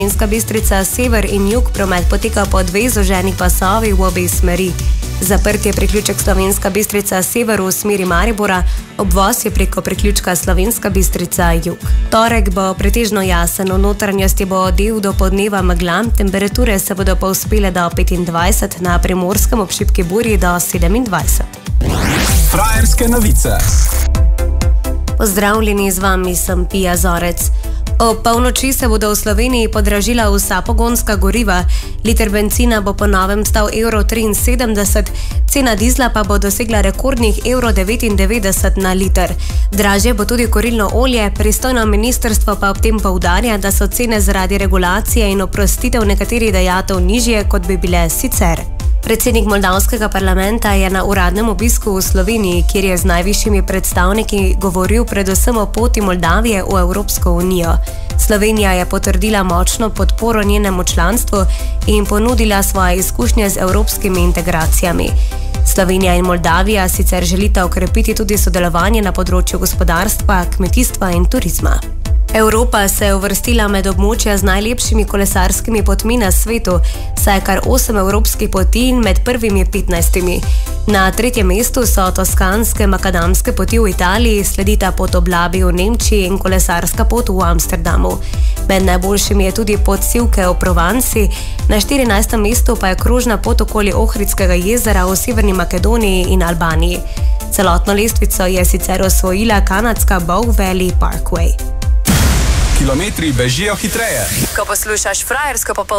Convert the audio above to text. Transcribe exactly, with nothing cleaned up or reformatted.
Slovenska Bistrica sever in jug promet poteka po dveh zoženih pasovih v obe smeri. Zaprt je priključek Slovenska Bistrica sever v smeri Maribora, obvoz je preko priključka Slovenska Bistrica jug. Torek bo pretežno jasen, v notranjosti bo del do podneva megla, temperature se bodo povzpele do petindvajset, na Primorskem ob šibki burji do sedemindvajset. Frajerske novice. Pozdravljeni, z vami sem Pija Zorec. Ob polnoči se bodo v Sloveniji podražila vsa pogonska goriva. Liter bencina bo po novem stal evro triinsedemdeset, cena dizla pa bo dosegla rekordnih evro devetindevetdeset na liter. Dražje bo tudi kurilno olje, pristojno ministrstvo pa ob tem poudarja, da so cene zaradi regulacije in oprostitev nekaterih dajatev nižje, kot bi bile sicer. Predsednik moldavskega parlamenta je na uradnem obisku v Sloveniji, kjer je z najvišjimi predstavniki govoril predvsem o poti Moldavije v Evropsko unijo. Slovenija je potrdila močno podporo njenemu članstvu in ponudila svoje izkušnje z evropskimi integracijami. Slovenija in Moldavija sicer želita okrepiti tudi sodelovanje na področju gospodarstva, kmetijstva in turizma. Evropa se je uvrstila med območja z najlepšimi kolesarskimi potmi na svetu, saj je kar osem evropskih poti in med prvimi petnajstimi. Na tretjem mestu so toskanske makadamske poti v Italiji, sledita pot ob Labi v Nemčiji in kolesarska pot v Amsterdamu. Med najboljšimi je tudi pot Sivke v Provanci, na štirinajstem mestu pa je krožna pot okoli Ohridskega jezera v Severni Makedoniji in Albaniji. Celotno lestvico je sicer osvojila kanadska Bow Valley Parkway. Kilometri bežijo hitreje. Ko poslušaš frajersko popolnoma.